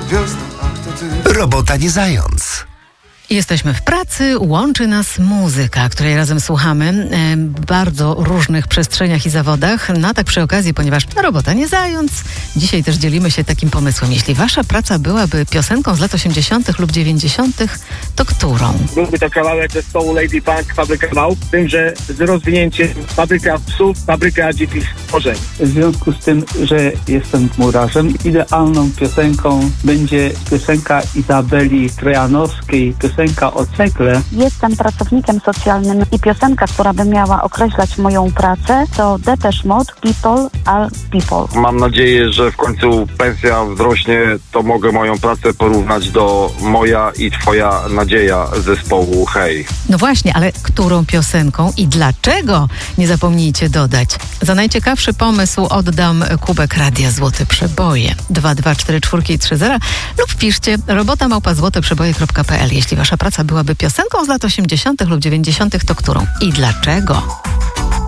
wiosna, ach to ty. Robota nie zając. Jesteśmy w pracy, łączy nas muzyka, której razem słuchamy w bardzo różnych przestrzeniach i zawodach. No a tak przy okazji, ponieważ robota nie zając, dzisiaj też dzielimy się takim pomysłem. Jeśli wasza praca byłaby piosenką z lat 80. lub 90., to którą? Byłby to kawałek zespołu Lady Punk, Fabryka Małp, z tym, że z rozwinięciem Fabryka Psów, Fabryka Dzikich Stworzeń. W związku z tym, że jestem murarzem, idealną piosenką będzie piosenka Izabeli Trojanowskiej, piosenka o cegle. Jestem pracownikiem socjalnym i piosenka, która by miała określać moją pracę, to Depeche Mode, People are People. Mam nadzieję, że w końcu pensja wzrośnie, to mogę moją pracę porównać do Moja i Twoja nadzieja zespołu Hej. No właśnie, ale którą piosenką i dlaczego? Nie zapomnijcie dodać. Za najciekawszy pomysł oddam kubek Radia Złote Przeboje 22430 lub piszcie robota@złoteprzeboje.pl. Jeśli wasza praca byłaby piosenką z lat 80. lub 90., to którą i dlaczego?